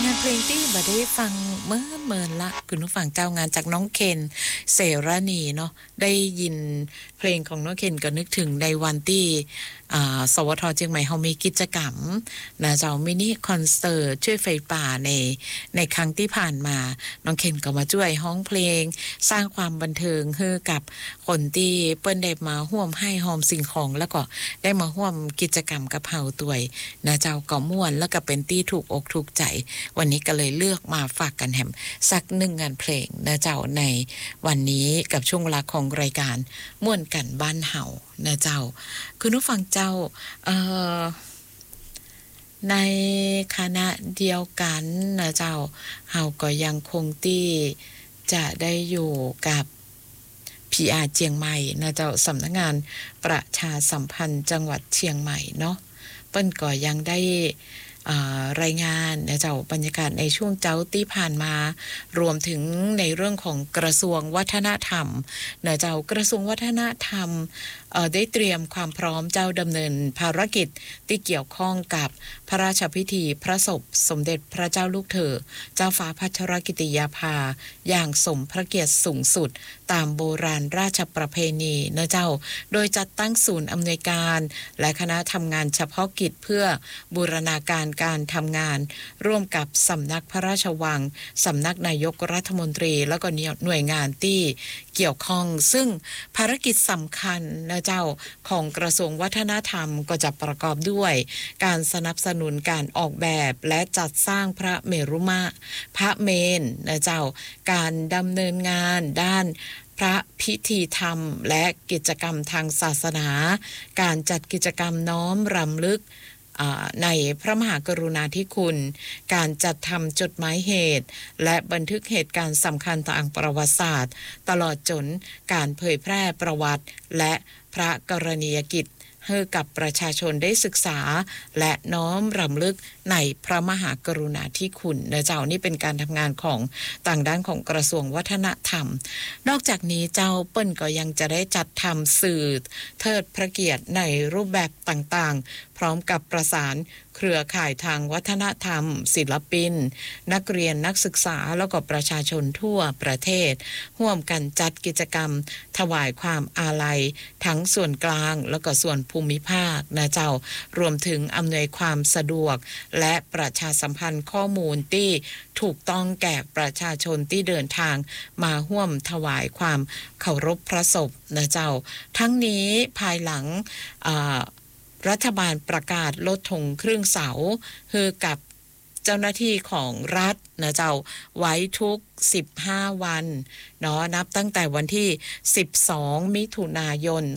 านเพลงที่บ่ได้ฟังเมื่อละคุณผู้ฟังเจ้างานจากน้องเคนเสรณีเนาะได้ยินเพลงของน้องเคนก็นึกถึงในวันที่สวท.เชียงใหม่เฮามีกิจกรรมนะเจ้ามินิคอนเสิร์ตช่วยไฟป่าในครั้งที่ผ่านมาน้องเคนก็มาช่วยร้องเพลงสร้างความบันเทิงให้กับคนที่เปิ้นได้มาร่วมให้หอมสิ่งของแล้วก็ได้มาร่วมกิจกรรมกับเฮาด้วยนะเจ้าก็ม่วนแล้วก็เป็นที่ถูกอกถูกใจวันนี้ก็เลยเลือกมาฝากกันแหมสัก1งานเพลงนะเจ้าในวันนี้กับช่วงเวลาของรายการม่วนกันบ้านเฮานะเจ้าคุณผู้ฟังเจ้าในคณะเดียวกันนะเจ้าเฮาก็ยังคงที่จะได้อยู่กับ PR เชียงใหม่นะเจ้าสำนักงานประชาสัมพันธ์จังหวัดเชียงใหม่เนาะเปิ้นก็ยังได้รายงานนะเจ้าบรรยากาศในช่วงเจ้าที่ผ่านมารวมถึงในเรื่องของกระทรวงวัฒนธรรมนะเจ้ากระทรวงวัฒนธรรมได้เตรียมความพร้อมเจ้าดำเนินภารกิจที่เกี่ยวข้องกับพระราชพิธีพระศพสมเด็จพระเจ้าลูกเธอเจ้าฟ้าพัชรกิติยาภาอย่างสมพระเกียรติสูงสุดตามโบราณราชประเพณีนะเจ้าโดยจัดตั้งศูนย์อำนวยการและคณะทำงานเฉพาะกิจเพื่อบูรณาการการทำงานร่วมกับสำนักพระราชวังสำนักนายกรัฐมนตรีแล้วก็หน่วยงานที่เกี่ยวข้องซึ่งภารกิจสำคัญนะเจ้าของกระทรวงวัฒนธรรมก็จะประกอบด้วยการสนับสนุนการออกแบบและจัดสร้างพระเมรุมาพระเมรุนะเจ้าการดำเนินงานด้านพระพิธีธรรมและกิจกรรมทางศาสนาการจัดกิจกรรมน้อมรำลึกในพระมหากรุณาธิคุณการจัดทำจดหมายเหตุและบันทึกเหตุการณ์สำคัญทางประวัติศาสตร์ตลอดจนการเผยแพร่ประวัติและพระกรณียกิจให้กับประชาชนได้ศึกษาและน้อมรำลึกในพระมหากรุณาธิคุณนะเจ้านี่เป็นการทำงานของต่างด้านของกระทรวงวัฒนธรรมนอกจากนี้เจ้าเปิ้นก็ยังจะได้จัดทำสื่อเทิดพระเกียรติในรูปแบบต่างๆพร้อมกับประสานเครือข่ายทางวัฒนธรรมศิลปินนักเรียนนักศึกษาแล้วก็ประชาชนทั่วประเทศร่วมกันจัดกิจกรรมถวายความอาลัยทั้งส่วนกลางแล้วก็ส่วนภูมิภาคนะเจ้ารวมถึงอำนวยความสะดวกและประชาสัมพันธ์ข้อมูลที่ถูกต้องแก่ประชาชนที่เดินทางมาร่วมถวายความเคารพพระศพนะเจ้าทั้งนี้ภายหลังรัฐบาลประกาศลดธงครึ่งเสาคือกับเจ้าหน้าที่ของรัฐนะเจ้าไว้ทุก15วันเนาะนับตั้งแต่วันที่12มิถุนายน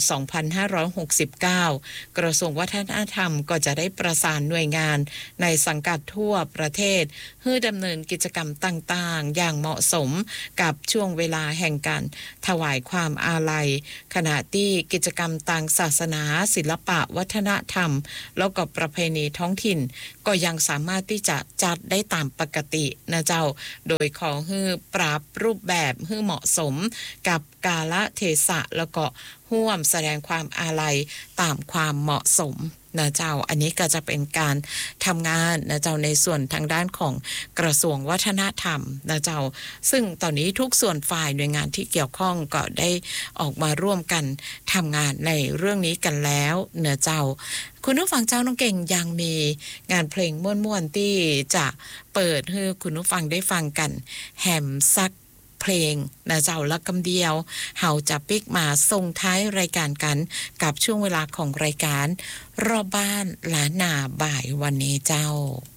2569กระทรวงวัฒนธรรมก็จะได้ประสานหน่วยงานในสังกัดทั่วประเทศเพื่อดำเนินกิจกรรมต่างๆอย่างเหมาะสมกับช่วงเวลาแห่งการถวายความอาลัยขณะที่กิจกรรมทางศาสนาศิลปะวัฒนธรรมแล้วก็ประเพณีท้องถิ่นก็ยังสามารถที่จะจัดได้ตามปกตินะเจ้าโดยขอให้ปรับรูปแบบให้เหมาะสมกับกาลเทศะแล้วก็ร่วมแสดงความอาลัยตามความเหมาะสมนะเจ้าอันนี้ก็จะเป็นการทำงานนะเจ้าในส่วนทางด้านของกระทรวงวัฒนธรรมนะเจ้าซึ่งตอนนี้ทุกส่วนฝ่ายหน่วยงานที่เกี่ยวข้องก็ได้ออกมาร่วมกันทำงานในเรื่องนี้กันแล้วนะเจ้าคุณผู้ฟังเจ้าน้องเก่งยังมีงานเพลงม่วนๆที่จะเปิดให้คุณผู้ฟังได้ฟังกันแหมซักเพลงนะเจ้าละกำเดียวเฮาจะปิกมาส่งท้ายรายการกันกับช่วงเวลาของรายการรอบบ้านล้านนาบ่ายวันนี้เจ้า